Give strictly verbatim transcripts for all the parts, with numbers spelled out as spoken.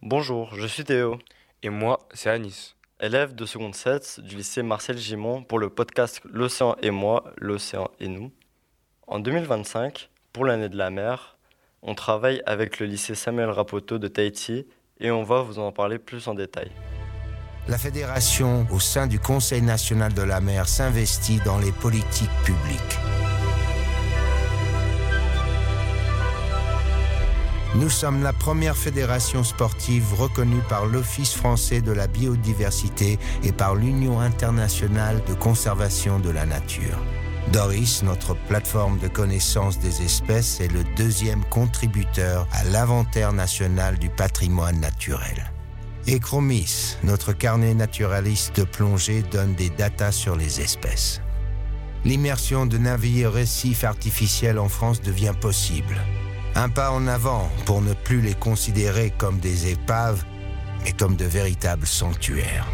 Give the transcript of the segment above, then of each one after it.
Bonjour, je suis Théo, Et moi, c'est Anis. élève de seconde sept du lycée Marcel Gimon pour le podcast L'océan et moi, l'océan et nous. En deux mille vingt-cinq, pour l'année de la mer, on travaille avec le lycée Samuel Rapoto de Tahiti et on va vous en parler plus en détail. La fédération, au sein du Conseil national de la mer, s'investit dans les politiques publiques. Nous sommes la première fédération sportive reconnue par l'Office français de la biodiversité et par l'Union internationale de conservation de la nature. Doris, notre plateforme de connaissance des espèces, est le deuxième contributeur à l'inventaire national du patrimoine naturel. Et Chromis, notre carnet naturaliste de plongée, donne des datas sur les espèces. L'immersion de navires récifs artificiels en France devient possible. Un pas en avant pour ne plus les considérer comme des épaves, mais comme de véritables sanctuaires.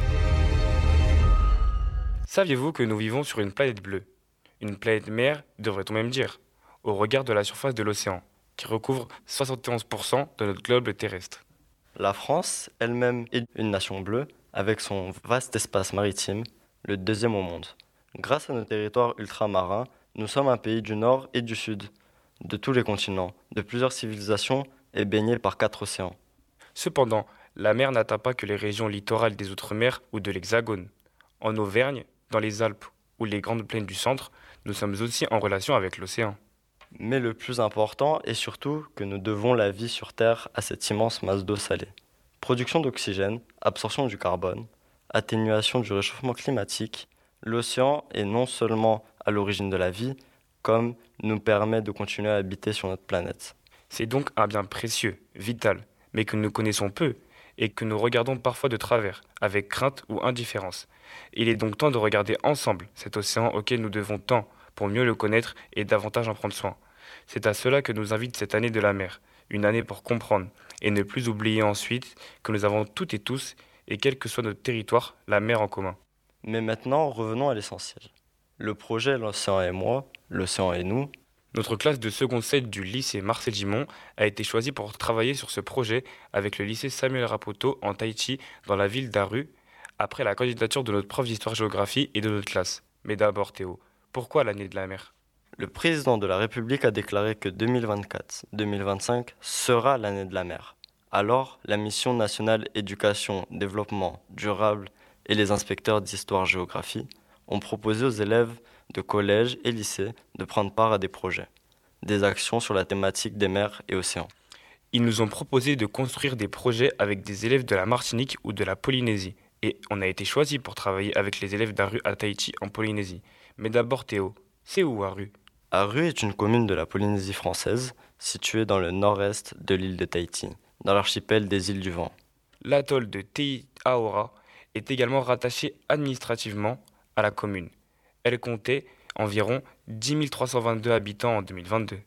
Saviez-vous que nous vivons sur une planète bleue? Une planète mère, devrait-on même dire, au regard de la surface de l'océan, qui recouvre soixante et onze pour cent de notre globe terrestre. La France, elle-même, est une nation bleue, avec son vaste espace maritime, le deuxième au monde. Grâce à nos territoires ultramarins, nous sommes un pays du Nord et du Sud, de tous les continents, de plusieurs civilisations et baignés par quatre océans. Cependant, la mer n'atteint pas que les régions littorales des Outre-mer ou de l'Hexagone. En Auvergne, dans les Alpes ou les grandes plaines du centre, nous sommes aussi en relation avec l'océan. Mais le plus important est surtout que nous devons la vie sur Terre à cette immense masse d'eau salée. Production d'oxygène, absorption du carbone, atténuation du réchauffement climatique, l'océan est non seulement à l'origine de la vie, comme nous permet de continuer à habiter sur notre planète. C'est donc un bien précieux, vital, mais que nous connaissons peu et que nous regardons parfois de travers, avec crainte ou indifférence. Il est donc temps de regarder ensemble cet océan auquel nous devons tant pour mieux le connaître et davantage en prendre soin. C'est à cela que nous invite cette année de la mer, une année pour comprendre et ne plus oublier ensuite que nous avons toutes et tous, et quel que soit notre territoire, la mer en commun. Mais maintenant, revenons à l'essentiel. Le projet L'océan et moi, l'océan et nous, Notre classe de seconde sept du lycée Marcel Gimon a été choisie pour travailler sur ce projet avec le lycée Samuel Rapoto en Tahiti, dans la ville d'Aru, après la candidature de notre prof d'histoire-géographie et de notre classe. Mais d'abord Théo, pourquoi l'année de la mer? le président de la République a déclaré que deux mille vingt-quatre deux mille vingt-cinq sera l'année de la mer. Alors, la mission nationale éducation, développement durable et les inspecteurs d'histoire-géographie ont proposé aux élèves de collège et lycée de prendre part à des projets, des actions sur la thématique des mers et océans. Ils nous ont proposé de construire des projets avec des élèves de la Martinique ou de la Polynésie. Et on a été choisi pour travailler avec les élèves d'Aru à Tahiti en Polynésie. Mais d'abord Théo, c'est où Aru? Aru est une commune de la Polynésie française, située dans le nord-est de l'île de Tahiti, dans l'archipel des îles du Vent. L'atoll de Teiaora est également rattaché administrativement à la commune. Elle comptait environ dix mille trois cent vingt-deux habitants en deux mille vingt-deux.